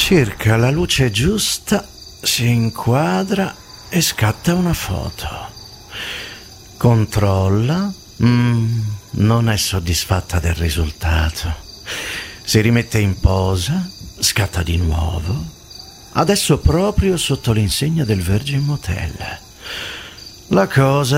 Cerca la luce giusta, si inquadra e scatta una foto. Controlla. Non è soddisfatta del risultato. Si rimette in posa, scatta di nuovo. Adesso proprio sotto l'insegna del Virgin Motel. La cosa